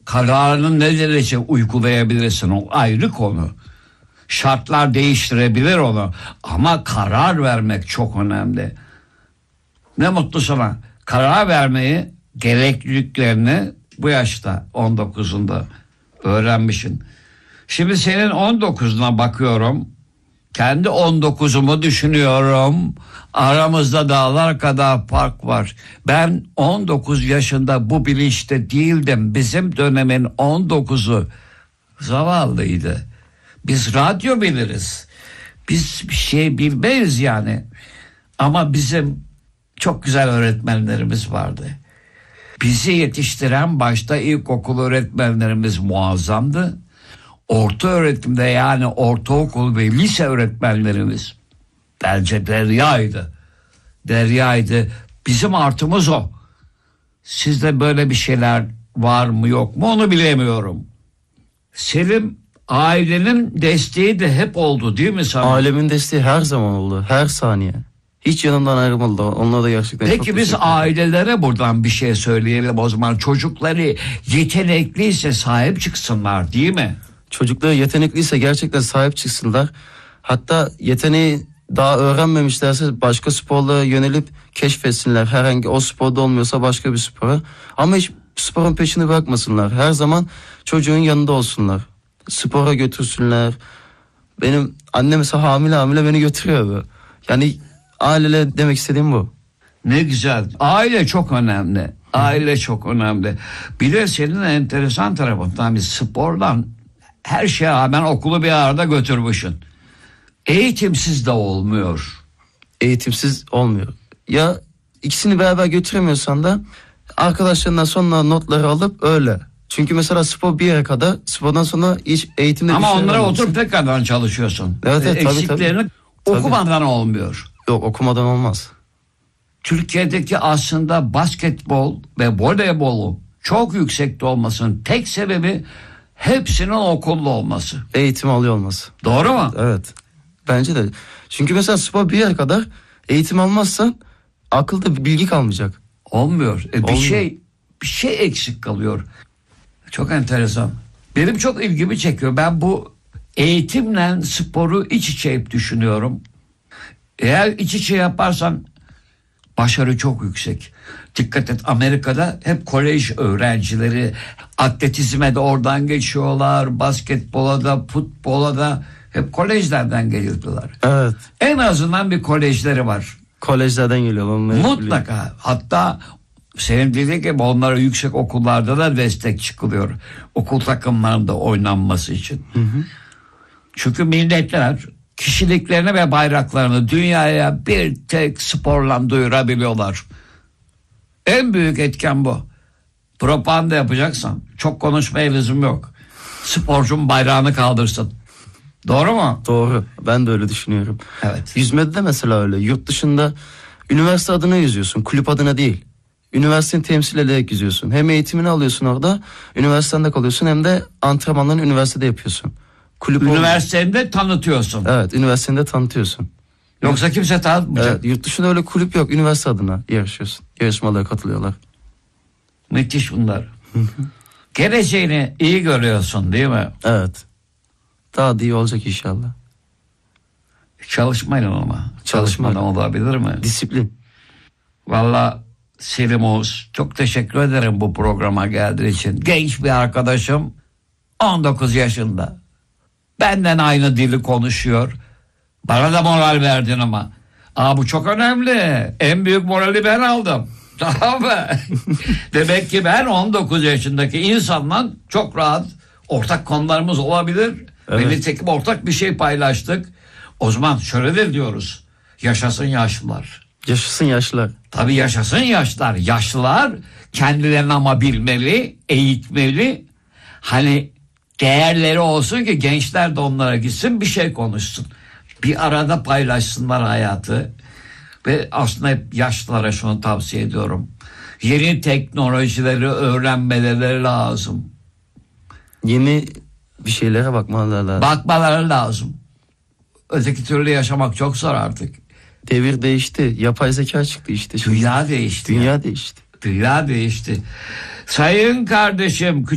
kararını ne derece uygulayabilirsin, o ayrı konu. Şartlar değiştirebilir onu ama karar vermek çok önemli. Ne mutlu sana, karar vermeyi, gerekliliklerini bu yaşta 19'unda öğrenmişsin. Şimdi senin 19'una bakıyorum, kendi 19'umu düşünüyorum. Aramızda dağlar kadar fark var. Ben 19 yaşında bu bilinçte değildim. Bizim dönemin 19'u zavallıydı. Biz radyo biliriz. Biz bir şey bilmeyiz yani. Ama bizim çok güzel öğretmenlerimiz vardı. Bizi yetiştiren başta ilkokul öğretmenlerimiz muazzamdı. Orta öğretimde, yani ortaokul ve lise öğretmenlerimiz bence deryaydı. Deryaydı. Bizim artımız o. Sizde böyle bir şeyler var mı yok mu onu bilemiyorum. Selim, ailenin desteği de hep oldu değil mi sana? Ailemin desteği her zaman oldu. Her saniye. Hiç yanımdan ayrılmadı. Onlara da gerçekten Peki biz ailelere buradan bir şey söyleyelim o zaman. Çocukları yetenekliyse sahip çıksınlar değil mi? Çocukları yetenekliyse gerçekten sahip çıksınlar. Hatta yeteneği daha öğrenmemişlerse başka sporlara yönelip keşfetsinler. Herhangi o sporda olmuyorsa başka bir spora. Ama hiç sporun peşini bırakmasınlar. Her zaman çocuğun yanında olsunlar. Spora götürsünler. Benim annem mesela hamile beni götürüyordu. Yani ailele demek istediğim bu. Ne güzel. Aile çok önemli. Aile çok önemli. Bir de senin enteresan tarafından bir spordan her şeye rağmen okulu bir arada götürmüşsün. Eğitimsiz de olmuyor. Eğitimsiz olmuyor. Ya ikisini beraber götüremiyorsan da arkadaşlarından sonra notları alıp öyle. Çünkü mesela spor bir yere kadar, spordan sonra hiç eğitimde ama bir şey onlara olmuyorsun. oturup tekrardan çalışıyorsun. Evet, eksiklerini tabii. okumadan olmuyor. Yok, okumadan olmaz. Türkiye'deki aslında basketbol ve voleybolun çok yüksekte olmasının tek sebebi hepsinin okullu olması. Eğitim alıyor olması. Doğru mu? Evet. Bence de. Çünkü mesela spor bir yere kadar, eğitim almazsan akılda bilgi kalmayacak. Olmuyor. Olmuyor. Bir şey eksik kalıyor. Çok enteresan. Benim çok ilgimi çekiyor. Ben bu eğitimle sporu iç içe hep düşünüyorum. Eğer iç içe yaparsan başarı çok yüksek. Dikkat et, Amerika'da hep kolej öğrencileri atletizme de oradan geçiyorlar. Basketbola da, futbola da hep kolejlerden geliyorlar. Evet. En azından bir kolejleri var. Kolejlerden geliyor. Mutlaka. Hatta senin dediğin gibi onlara yüksek okullarda da destek çıkılıyor. Okul takımlarında oynanması için. Hı. Çünkü milletler kişiliklerini ve bayraklarını dünyaya bir tek sporla duyurabiliyorlar. En büyük etken bu. Propaganda yapacaksan çok konuşmaya lüzum yok. Sporcunun bayrağını kaldırsın. Doğru mu? Doğru. Ben de öyle düşünüyorum. Evet. Yüzmede de mesela öyle. Yurt dışında üniversite adına yüzüyorsun. Kulüp adına değil. Üniversiteni temsil ederek yüzüyorsun. Hem eğitimini alıyorsun orada, üniversitende kalıyorsun, hem de antrenmanlarını üniversitede yapıyorsun. Üniversitede tanıtıyorsun. Evet, üniversitede tanıtıyorsun. Yoksa kimse tanıtmayacak. Evet, yurt dışında öyle kulüp yok. Üniversite adına yarışıyorsun. Yarışmalara katılıyorlar. Müthiş bunlar. Geleceğini iyi görüyorsun değil mi? Evet. Daha da iyi olacak inşallah. Çalışmayla ama. Çalışmadan olabilir mi? Disiplin. Vallahi Selim Oğuz, çok teşekkür ederim bu programa geldiğin için. Genç bir arkadaşım, 19 yaşında. Benden aynı dili konuşuyor. Bana da moral verdin ama. Bu çok önemli. En büyük morali ben aldım. Tamam mı? Demek ki ben 19 yaşındaki insanla çok rahat ortak konularımız olabilir. Evet. Ve nitekim ortak bir şey paylaştık. O zaman şöyle de diyoruz. Yaşasın yaşlılar. Yaşasın yaşlılar. Tabii yaşasın yaşlılar. Yaşlılar kendilerini ama bilmeli, eğitmeli. Hani değerleri olsun ki gençler de onlara gitsin, bir şey konuşsun. Bir arada paylaşsınlar hayatı. Ve aslında hep yaşlılara şunu tavsiye ediyorum. Yeni teknolojileri öğrenmeleri lazım. Yeni bir şeylere bakmaları lazım. Bakmaları lazım. Öteki türlü yaşamak çok zor artık. Devir değişti. Yapay zeka çıktı işte. Dünya değişti. Dünya değişti. Dünya değişti. Sayın kardeşim,